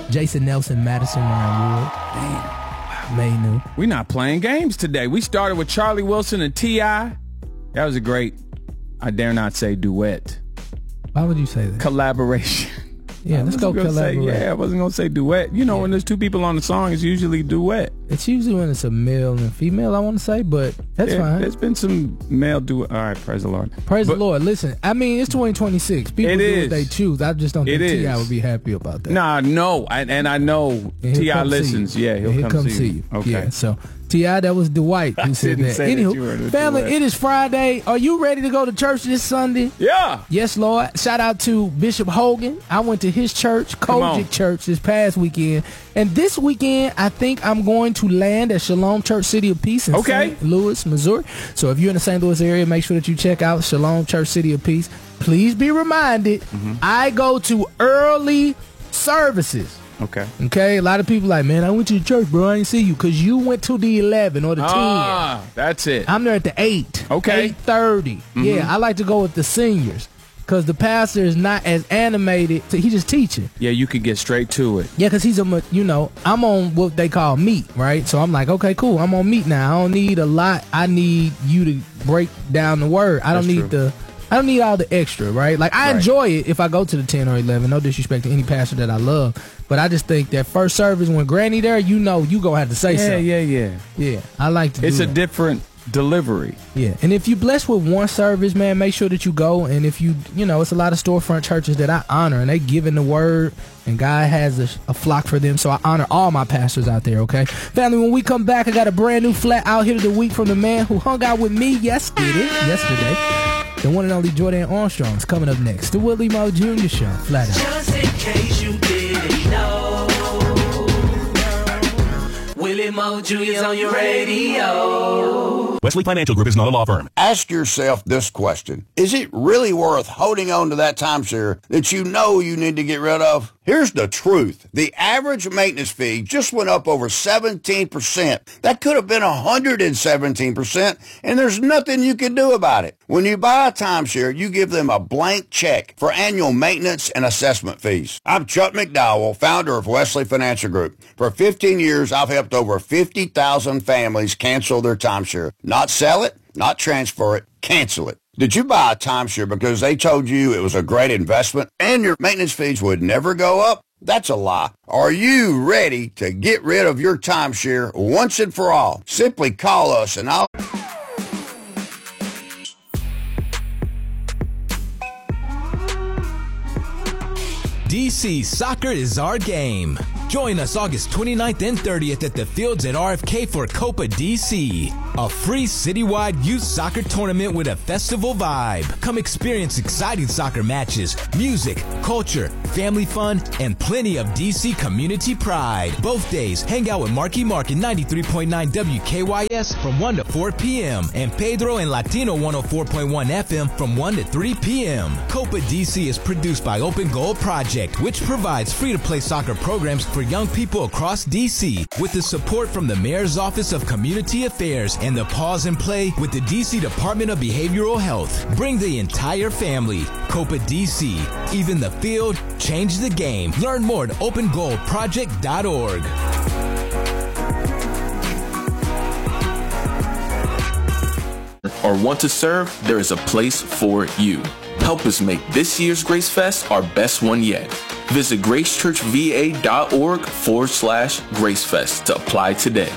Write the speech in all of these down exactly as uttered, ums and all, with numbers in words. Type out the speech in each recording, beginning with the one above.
Jason Nelson, Madison Ryan Wood. Damn. May knew. We're not playing games today. We started with Charlie Wilson and T I That was a great, I dare not say duet. Why would you say that? Collaboration. Yeah, let's go collaborate. Say, yeah, I wasn't going to say duet. You know, yeah. When there's two people on the song, it's usually duet. It's usually when it's a male and female, I want to say, but that's there, fine. There's been some male duet. All right, praise the Lord. Praise but, the Lord. Listen, I mean, it's twenty twenty-six. People do is. what they choose. I just don't think T I would be happy about that. Nah, no. I, and I know T I listens. Yeah, he'll, he'll come, come see, see you. you. Okay. Yeah, so T I, that was Dwight who said that. Anywho, that family, it is Friday. Are you ready to go to church this Sunday? Yeah. Yes, Lord. Shout out to Bishop Hogan. I went to his church, Kojic Church, this past weekend. And this weekend, I think I'm going to land at Shalom Church City of Peace in okay. Saint Louis, Missouri. So if you're in the Saint Louis area, make sure that you check out Shalom Church City of Peace. Please be reminded, mm-hmm. I go to early services. Okay. Okay. A lot of people like, man, I went to the church, bro. I didn't see you because you went to the eleven or the ten. Ah, that's it. I'm there at the eight. Okay. eight thirty. Mm-hmm. Yeah, I like to go with the seniors because the pastor is not as animated. So he just teaching. Yeah, you can get straight to it. Yeah, because he's a, you know, I'm on what they call meat, right? So I'm like, okay, cool. I'm on meat now. I don't need a lot. I need you to break down the word. I don't that's need true. the. I don't need all the extra, right? Like, I right. enjoy it if I go to the ten or eleven. No disrespect to any pastor that I love. But I just think that first service, when Granny there, you know you going to have to say yeah, something. Yeah, yeah, yeah. Yeah, I like to do It's a that. different delivery. Yeah, and if you're blessed with one service, man, make sure that you go. And if you, you know, it's a lot of storefront churches that I honor, and they giving the word, and God has a, a flock for them. So I honor all my pastors out there, okay? Family, when we come back, I got a brand new flat out here of the week from the man who hung out with me yesterday. yesterday. The one and only Jordan Armstrong's coming up next. The Willie Moe Junior Show, flat out. Just in case you didn't know, Willie Moe Junior's on your radio. Wesley Financial Group is not a law firm. Ask yourself this question. Is it really worth holding on to that timeshare that you know you need to get rid of? Here's the truth. The average maintenance fee just went up over seventeen percent. That could have been one hundred seventeen percent, and there's nothing you can do about it. When you buy a timeshare, you give them a blank check for annual maintenance and assessment fees. I'm Chuck McDowell, founder of Wesley Financial Group. For fifteen years, I've helped over fifty thousand families cancel their timeshare. Not sell it, not transfer it, cancel it. Did you buy a timeshare because they told you it was a great investment and your maintenance fees would never go up? That's a lie. Are you ready to get rid of your timeshare once and for all? Simply call us and I'll... D C Soccer is our game. Join us August twenty-ninth and thirtieth at the Fields at R F K for Copa D C, a free citywide youth soccer tournament with a festival vibe. Come experience exciting soccer matches, music, culture, family fun, and plenty of D C community pride. Both days, hang out with Marky Mark in ninety-three point nine W K Y S from one to four p.m. and Pedro and Latino one oh four point one F M from one to three p.m. Copa D C is produced by Open Goal Project, which provides free-to-play soccer programs for young people across D C with the support from the Mayor's Office of Community Affairs and the Pause and Play with the D C Department of Behavioral Health. Bring the entire family. Copa D C. Even the field, change the game. Learn more at open goal project dot org. Or want to serve, there is a place for you. Help us make this year's Grace Fest our best one yet. Visit gracechurchva.org forward slash gracefest to apply today.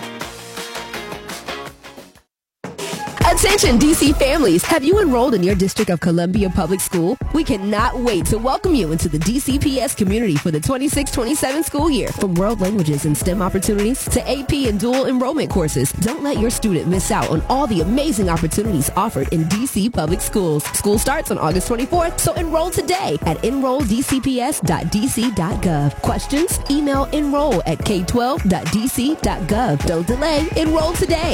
Attention D C families, have you enrolled in your District of Columbia Public School? We cannot wait to welcome you into the D C P S community for the twenty-six twenty-seven school year. From world languages and STEM opportunities to A P and dual enrollment courses, don't let your student miss out on all the amazing opportunities offered in D C Public Schools. School starts on August twenty-fourth, so enroll today at enroll d c p s dot d c dot gov. Questions? Email enroll at k twelve dot d c dot gov. Don't delay. Enroll today.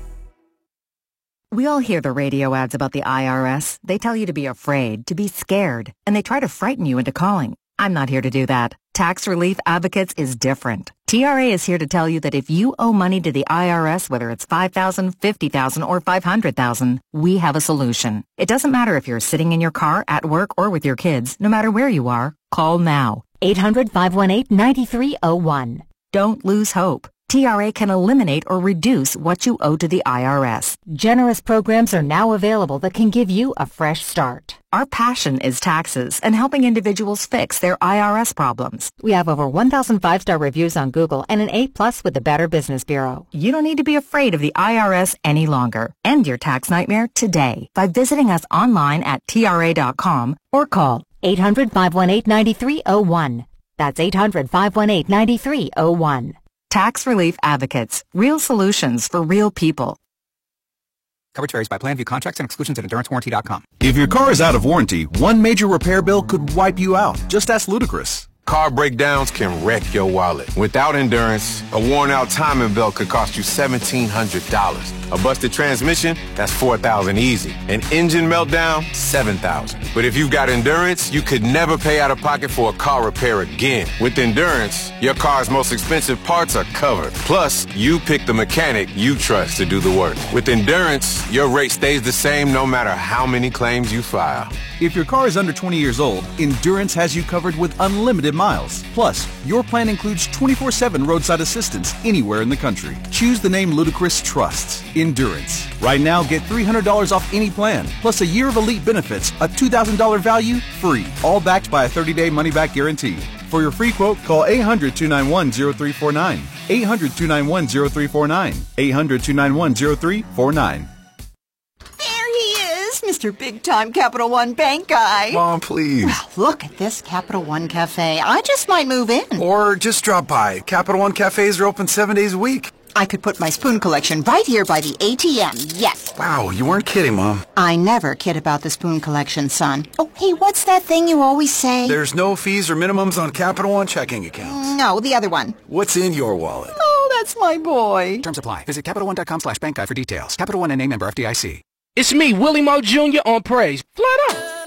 We all hear the radio ads about the I R S. They tell you to be afraid, to be scared, and they try to frighten you into calling. I'm not here to do that. Tax Relief Advocates is different. T R A is here to tell you that if you owe money to the I R S, whether it's five thousand dollars, fifty thousand dollars, or five hundred thousand dollars, we have a solution. It doesn't matter if you're sitting in your car, at work, or with your kids. No matter where you are, call now. eight hundred, five one eight, nine three zero one. Don't lose hope. T R A can eliminate or reduce what you owe to the I R S. Generous programs are now available that can give you a fresh start. Our passion is taxes and helping individuals fix their I R S problems. We have over one thousand five-star reviews on Google and an A plus with the Better Business Bureau. You don't need to be afraid of the I R S any longer. End your tax nightmare today by visiting us online at T R A dot com or call eight hundred, five one eight, nine three zero one. That's eight hundred, five one eight, nine three zero one. Tax Relief Advocates. Real solutions for real people. Coverage varies by plan. View contracts and exclusions at endurance warranty dot com. If your car is out of warranty, one major repair bill could wipe you out. Just ask Ludacris. Car breakdowns can wreck your wallet. Without Endurance, a worn-out timing belt could cost you seventeen hundred dollars. A busted transmission, that's four thousand dollars easy. An engine meltdown, seven thousand dollars. But if you've got Endurance, you could never pay out of pocket for a car repair again. With Endurance, your car's most expensive parts are covered. Plus, you pick the mechanic you trust to do the work. With Endurance, your rate stays the same no matter how many claims you file. If your car is under twenty years old, Endurance has you covered with unlimited miles. Plus, your plan includes twenty-four seven roadside assistance anywhere in the country. Choose the name Ludacris trusts, Endurance. Right now, get three hundred dollars off any plan, plus a year of elite benefits, a two thousand dollars value, free. All backed by a thirty-day money-back guarantee. For your free quote, call eight hundred, two nine one, zero three four nine. eight hundred, two nine one, zero three four nine. eight hundred, two nine one, zero three four nine. Mister Big Time Capital One Bank guy. Mom, please. Well, look at this Capital One Cafe. I just might move in. Or just drop by. Capital One Cafes are open seven days a week. I could put my spoon collection right here by the A T M. Yes. Wow, you weren't kidding, Mom. I never kid about the spoon collection, son. Oh, hey, what's that thing you always say? There's no fees or minimums on Capital One checking accounts. No, the other one. What's in your wallet? Oh, that's my boy. Terms apply. Visit Capital One dot com slash bank guide for details. Capital One and a member F D I C. It's me, Willie Moe Junior on Praise. Flat out.